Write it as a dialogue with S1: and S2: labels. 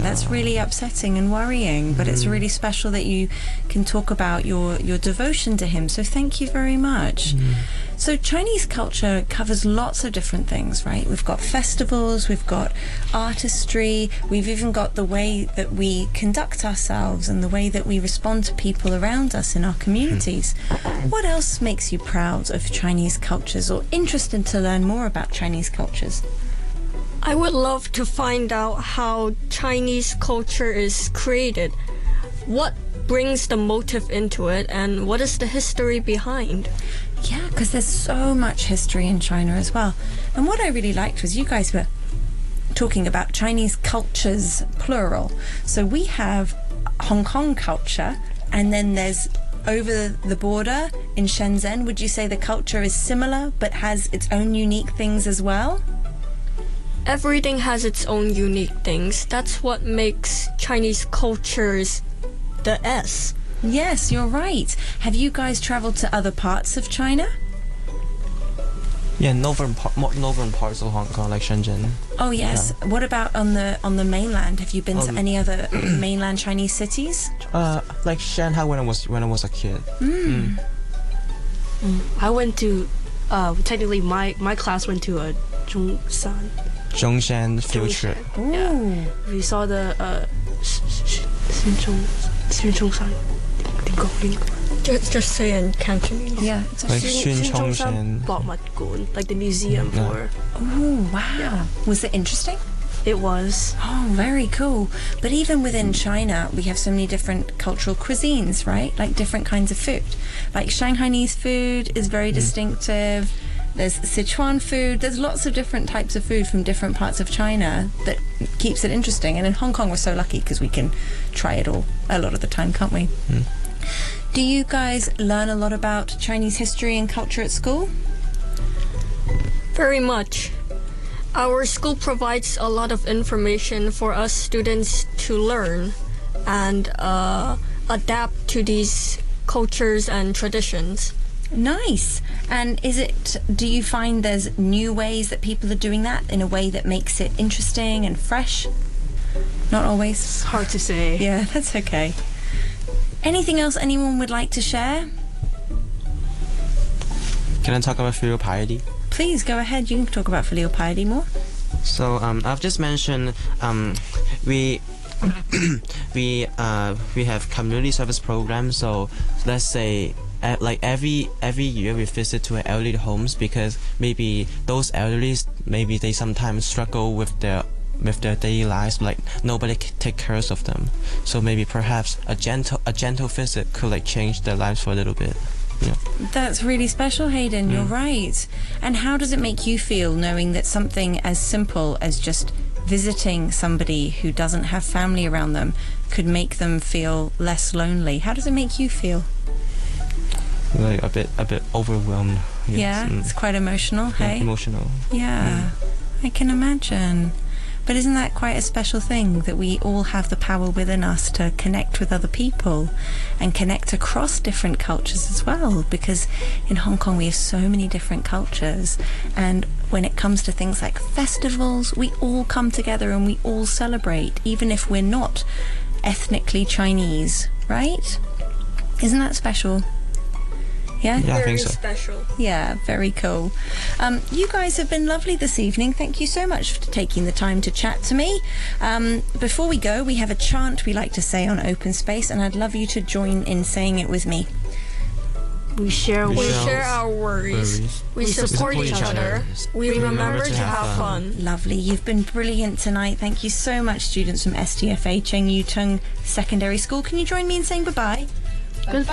S1: That's really upsetting and worrying, but it's really special that you can talk about your devotion to him. So thank you very much. So Chinese culture covers lots of different things, right? We've got festivals, we've got artistry, we've even got the way that we conduct ourselves and the way that we respond to people around us in our communities. What else makes you proud of Chinese cultures or interested to learn more about Chinese cultures?
S2: I would love to find out how Chinese culture is created. What brings the motive into it, and what is the history behind?
S1: Yeah, because there's so much history in China as well. And what I really liked was you guys were talking about Chinese cultures, plural. So we have Hong Kong culture, and then there's over the border in Shenzhen. Would you say the culture is similar but has its own unique things as well?
S2: Everything has its own unique things. That's what makes Chinese cultures the S.
S1: Yes, you're right. Have you guys traveled to other parts of China?
S3: Yeah, northern parts of Hong Kong, like Shenzhen.
S1: Oh yes.
S3: Yeah.
S1: What about on the mainland? Have you been to any other mainland Chinese cities?
S3: Like Shanghai when I was a kid.
S4: I went to technically my class went to a
S3: Zhongshan field trip.
S1: Ooh.
S4: Yeah. We saw the Xunchongshan.
S2: Just say in Cantonese.
S1: Yeah.
S3: Like Xunchongshan.
S4: Like the museum for.
S1: Oh wow.
S4: Yeah.
S1: Was it interesting?
S4: It was.
S1: Oh, very cool. But even within China, we have so many different cultural cuisines, right? Like different kinds of food. Like Shanghainese food is very distinctive. There's Sichuan food. There's lots of different types of food from different parts of China that keeps it interesting. And in Hong Kong, we're so lucky because we can try it all a lot of the time, can't we? Do you guys learn a lot about Chinese history and culture at school?
S2: Very much. Our school provides a lot of information for us students to learn and adapt to these cultures and traditions.
S1: Nice. And do you find there's new ways that people are doing that in a way that makes it interesting and fresh? Not always.
S4: It's hard to say.
S1: Yeah, that's okay. Anything else anyone would like to share?
S3: Can I talk about filial piety?
S1: Please go ahead. You can talk about filial piety more.
S3: So I've just mentioned we have community service programs. So let's say like every year we visit to elderly homes because maybe those elderly maybe they sometimes struggle with their daily lives, like nobody can take care of them. So maybe perhaps a gentle visit could like change their lives for a little bit. Yeah.
S1: That's really special, Hayden. You're right. And how does it make you feel knowing that something as simple as just visiting somebody who doesn't have family around them could make them feel less lonely? How does it make you feel?
S3: Like a bit overwhelmed. Yes.
S1: Yeah, it's quite emotional. Hey,
S3: emotional.
S1: Yeah, I can imagine. But isn't that quite a special thing that we all have the power within us to connect with other people and connect across different cultures as well? Because in Hong Kong we have so many different cultures, and when it comes to things like festivals, we all come together and we all celebrate, even if we're not ethnically Chinese, right? Isn't that special? Yeah,
S3: I think so.
S2: Very special.
S1: Yeah, very cool. You guys have been lovely this evening. Thank you so much for taking the time to chat to me. Before we go, we have a chant we like to say on Open Space, and I'd love you to join in saying it with me.
S4: We share
S2: our worries. We support each other. We remember to have fun.
S1: Lovely. You've been brilliant tonight. Thank you so much, students from STFA Cheng Yu Tung Secondary School. Can you join me in saying goodbye?